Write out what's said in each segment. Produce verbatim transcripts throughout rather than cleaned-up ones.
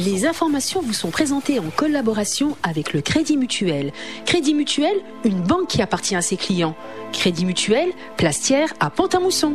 Les informations vous sont présentées en collaboration avec le Crédit Mutuel. Crédit Mutuel, une banque qui appartient à ses clients. Crédit Mutuel, Plastière à Pont-à-Mousson.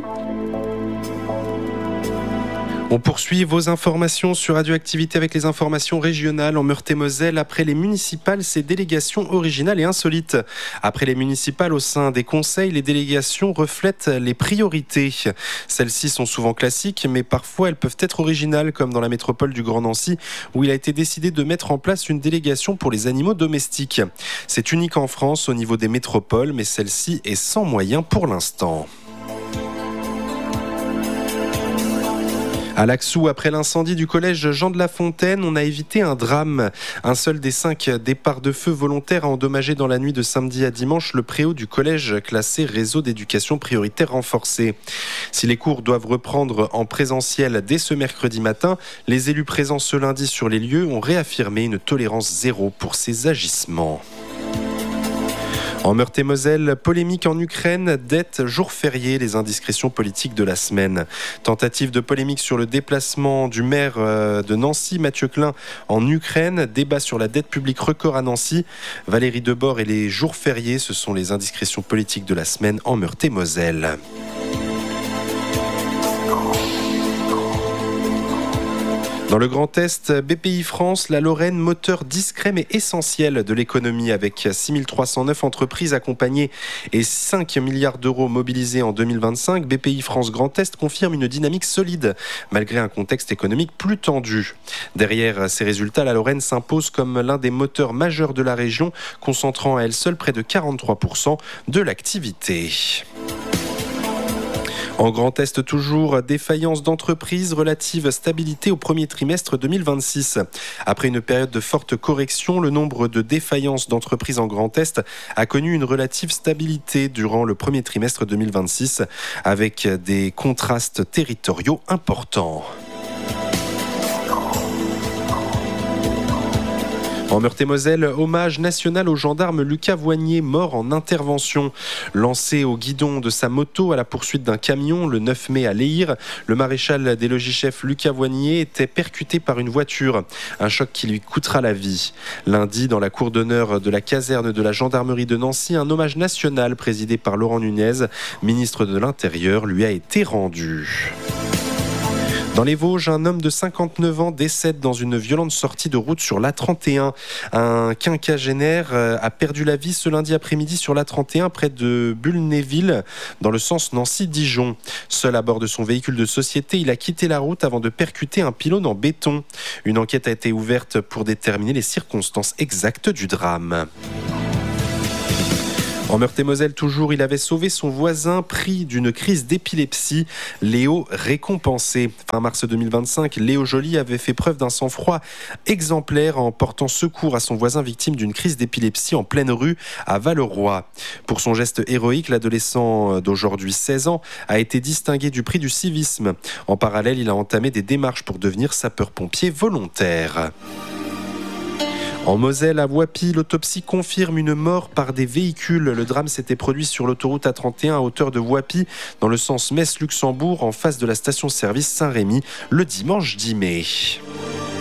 On poursuit vos informations sur Radioactivité avec les informations régionales en Meurthe-et-Moselle. Après les municipales, c'est délégations originales et insolites. Après les municipales, au sein des conseils, les délégations reflètent les priorités. Celles-ci sont souvent classiques, mais parfois elles peuvent être originales, comme dans la métropole du Grand Nancy, où il a été décidé de mettre en place une délégation pour les animaux domestiques. C'est unique en France au niveau des métropoles, mais celle-ci est sans moyens pour l'instant. À Laxou, après l'incendie du collège Jean de La Fontaine, on a évité un drame. Un seul des cinq départs de feu volontaires a endommagé dans la nuit de samedi à dimanche le préau du collège classé réseau d'éducation prioritaire renforcé. Si les cours doivent reprendre en présentiel dès ce mercredi matin, les élus présents ce lundi sur les lieux ont réaffirmé une tolérance zéro pour ces agissements. En Meurthe-et-Moselle, polémique en Ukraine, dette, jour férié, les indiscrétions politiques de la semaine. Tentative de polémique sur le déplacement du maire de Nancy, Mathieu Klein, en Ukraine. Débat sur la dette publique record à Nancy. Valérie Debord et les jours fériés, ce sont les indiscrétions politiques de la semaine en Meurthe-et-Moselle. Dans le Grand Est, B P I France, la Lorraine, moteur discret mais essentiel de l'économie avec six mille trois cent neuf entreprises accompagnées et cinq milliards d'euros mobilisés en deux mille vingt-cinq. B P I France Grand Est confirme une dynamique solide malgré un contexte économique plus tendu. Derrière ces résultats, la Lorraine s'impose comme l'un des moteurs majeurs de la région, concentrant à elle seule près de quarante-trois pour cent de l'activité. En Grand Est toujours, défaillance d'entreprise, relative stabilité au premier trimestre deux mille vingt-six. Après une période de forte correction, le nombre de défaillances d'entreprises en Grand Est a connu une relative stabilité durant le premier trimestre deux mille vingt-six, avec des contrastes territoriaux importants. En Meurthe-et-Moselle, hommage national au gendarme Lucas Voignier, mort en intervention. Lancé au guidon de sa moto à la poursuite d'un camion le neuf mai à Léhir, le maréchal des logis-chefs Lucas Voignier était percuté par une voiture. Un choc qui lui coûtera la vie. Lundi, dans la cour d'honneur de la caserne de la gendarmerie de Nancy, un hommage national présidé par Laurent Nunez, ministre de l'Intérieur, lui a été rendu. Dans les Vosges, un homme de cinquante-neuf ans décède dans une violente sortie de route sur l'A trente et un. Un quinquagénaire a perdu la vie ce lundi après-midi sur l'A trente et un près de Bulnéville, dans le sens Nancy-Dijon. Seul à bord de son véhicule de société, il a quitté la route avant de percuter un pylône en béton. Une enquête a été ouverte pour déterminer les circonstances exactes du drame. En Meurthe-et-Moselle toujours, il avait sauvé son voisin pris d'une crise d'épilepsie. Léo récompensé. Fin mars deux mille vingt-cinq, Léo Joly avait fait preuve d'un sang-froid exemplaire en portant secours à son voisin victime d'une crise d'épilepsie en pleine rue à Valleroy. Pour son geste héroïque, l'adolescent d'aujourd'hui seize ans a été distingué du prix du civisme. En parallèle, il a entamé des démarches pour devenir sapeur-pompier volontaire. En Moselle, à Voipy, l'autopsie confirme une mort par des véhicules. Le drame s'était produit sur l'autoroute A trente et un à hauteur de Voipy, dans le sens Metz-Luxembourg, en face de la station-service Saint-Rémy, le dimanche dix mai.